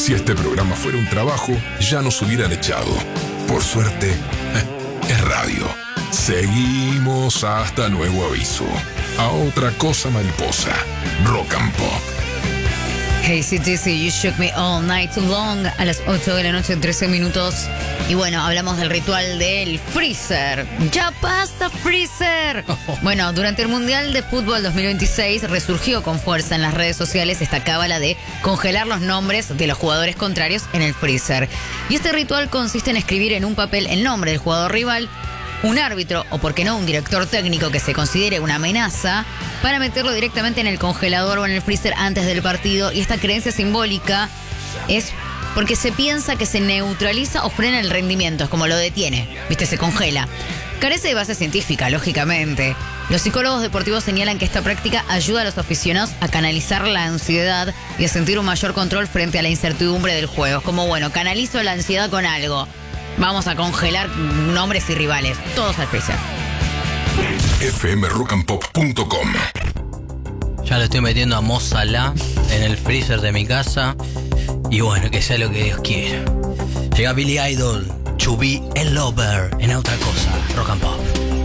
Si este programa fuera un trabajo, ya nos hubieran echado. Por suerte, es radio. Seguimos hasta nuevo aviso. A otra cosa mariposa. Rock and Pop. AC/DC, You Shook Me All Night Long, a las 8 de la noche, 13 minutos. Y bueno, hablamos del ritual del freezer. ¡Ya basta, freezer! Bueno, durante el Mundial de Fútbol 2026 resurgió con fuerza en las redes sociales esta cábala de congelar los nombres de los jugadores contrarios en el freezer. Y este ritual consiste en escribir en un papel el nombre del jugador rival, un árbitro o, por qué no, un director técnico que se considere una amenaza, para meterlo directamente en el congelador o en el freezer antes del partido. Y esta creencia simbólica es porque se piensa que se neutraliza o frena el rendimiento, es como lo detiene, ¿viste? Se congela. Carece de base científica, lógicamente. Los psicólogos deportivos señalan que esta práctica ayuda a los aficionados a canalizar la ansiedad y a sentir un mayor control frente a la incertidumbre del juego. Es como, bueno, canalizo la ansiedad con algo. Vamos a congelar nombres y rivales. Todos al freezer. fmrockandpop.com. Ya lo estoy metiendo a Mo Salah en el freezer de mi casa. Y bueno, que sea lo que Dios quiera. Llega Billy Idol, To Be a Lover, en otra cosa, Rock and Pop.